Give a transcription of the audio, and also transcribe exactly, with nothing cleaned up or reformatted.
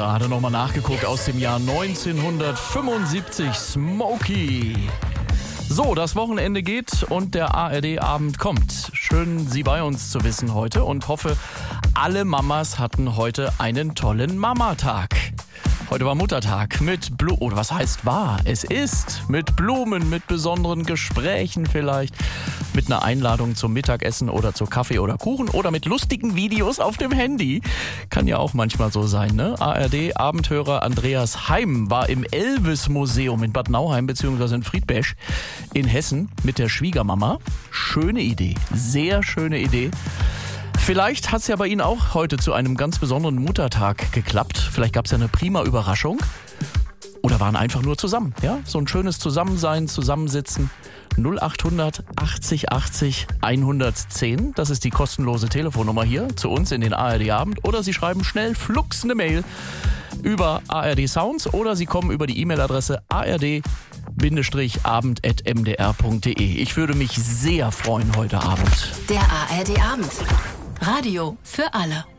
gerade nochmal nachgeguckt aus dem Jahr neunzehnhundertfünfundsiebzig. Smokey. So, das Wochenende geht und der A R D-Abend kommt. Schön, Sie bei uns zu wissen heute und hoffe, alle Mamas hatten heute einen tollen Mamatag. Heute war Muttertag mit Blumen, oder was heißt war? Es ist mit Blumen, mit besonderen Gesprächen vielleicht, mit einer Einladung zum Mittagessen oder zu Kaffee oder Kuchen oder mit lustigen Videos auf dem Handy. Kann ja auch manchmal so sein, ne? A R D-Abendhörer Andreas Heim war im Elvis-Museum in Bad Nauheim bzw. in Friedberg in Hessen mit der Schwiegermama. Schöne Idee, sehr schöne Idee. Vielleicht hat es ja bei Ihnen auch heute zu einem ganz besonderen Muttertag geklappt. Vielleicht gab es ja eine prima Überraschung. Oder waren einfach nur zusammen. Ja? So ein schönes Zusammensein, Zusammensitzen. null acht hundert achtzig achtzig hundertzehn. Das ist die kostenlose Telefonnummer hier zu uns in den A R D-Abend. Oder Sie schreiben schnell flugs eine Mail über A R D Sounds oder Sie kommen über die E-Mail-Adresse a r d abend at m d r punkt d e. Ich würde mich sehr freuen heute Abend. Der A R D-Abend. Radio für alle.